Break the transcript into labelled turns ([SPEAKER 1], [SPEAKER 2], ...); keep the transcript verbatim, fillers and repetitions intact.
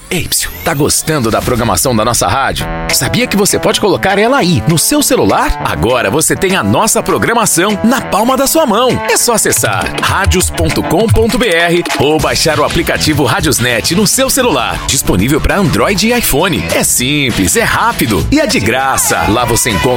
[SPEAKER 1] Ei, psiu, tá gostando da programação da nossa rádio? Sabia que você pode colocar ela aí, no seu celular? Agora você tem a nossa programação na palma da sua mão. É só acessar radios ponto com ponto br ou baixar o aplicativo Radiosnet no seu celular. Disponível para Android e iPhone. É simples, é rápido e é de graça. Lá você encontra